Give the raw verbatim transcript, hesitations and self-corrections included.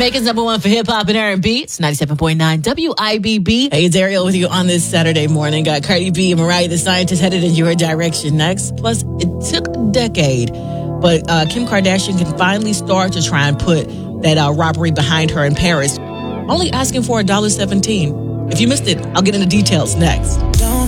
Jamaica's number one for hip-hop and R and B. It's ninety-seven point nine W I B B. Hey, it's Ariel with you on this Saturday morning. Got Cardi B and Mariah the Scientist headed in your direction next. Plus, it took a decade, but uh, Kim Kardashian can finally start to try and put that uh, robbery behind her in Paris, only asking for one dollar seventeen. If you missed it, I'll get into details next. Don't